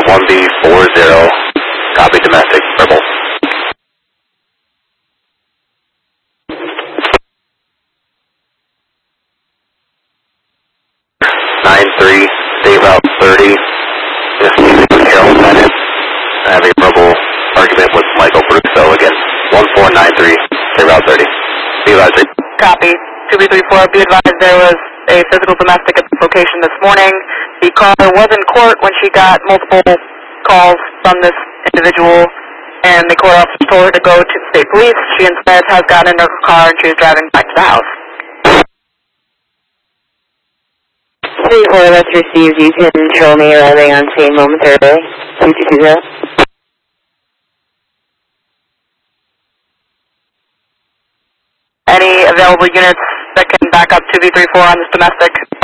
1B40, copy domestic, verbal. 93, state route 30, just using Carroll Bennett. I have a verbal argument with Michael Brusso again. 1493, state route 30. Be advised. Copy. 2B34, be advised there was a physical domestic at this location this morning. The caller was in court when she got multiple calls from this individual, and the court officer told her to go to the state police. She instead has gotten in her car and she is driving back to the house. 3-4, that's received. You can show me arriving on scene momentarily. 2220. Any available units that can back up 2B34 on this domestic?